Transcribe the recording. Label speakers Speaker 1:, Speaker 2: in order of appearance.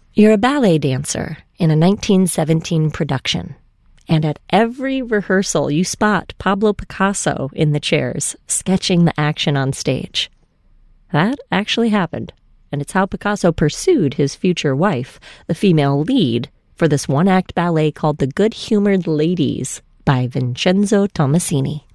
Speaker 1: You're a ballet dancer in a 1917 production, and at every rehearsal you spot Pablo Picasso in the chairs, sketching the action on stage. That actually happened, and it's how Picasso pursued his future wife, the female lead, for this one-act ballet called The Good-Humored Ladies by Vincenzo Tommasini.